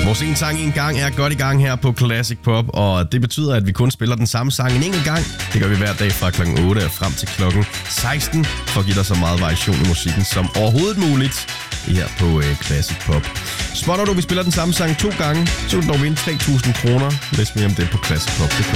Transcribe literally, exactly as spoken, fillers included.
Vores en sang en gang er godt i gang her på Classic Pop, og det betyder, at vi kun spiller den samme sang en enkelt gang. Det gør vi hver dag fra klokken otte og frem til klokken seksten, for at give dig så meget variation i musikken som overhovedet muligt her på uh, Classic Pop. Spotter du, vi spiller den samme sang to gange, så vil du dog vinde tre tusind kroner. Læs mere om det på classic pop punktum d k.